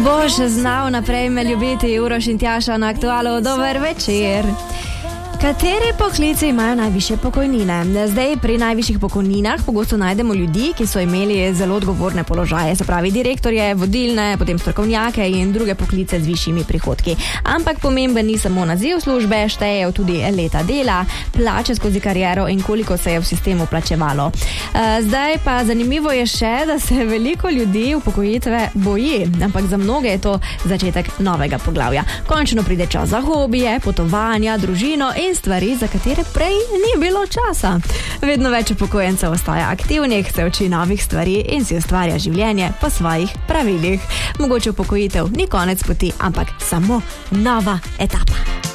Boš znal naprej me ljubiti, Uroš in Tjaša na Aktualu. Dober večer. Kateri poklici imajo najvišje pokojnine? Zdaj pri najvišjih pokojninah pogosto najdemo ljudi, ki so imeli zelo odgovorne položaje, se pravi direktorje, vodilne, potem strokovnjake in druge poklice z višjimi prihodki. Ampak pomemben ni samo naziv službe, štejejo tudi leta dela, plače skozi kariero in koliko se je v sistemu plačevalo. Zdaj pa zanimivo je še, da se veliko ljudi upokojitve boji, ampak za mnoge je to začetek novega poglavja. Končno pride čas za hobije, potovanja, družino in stvari, za katere prej ni bilo časa. Vedno več upokojencev ostaja aktivnih, se uči novih stvari in si ustvarja življenje po svojih pravilih. Mogoče upokojitev ni konec poti, ampak samo nova etapa.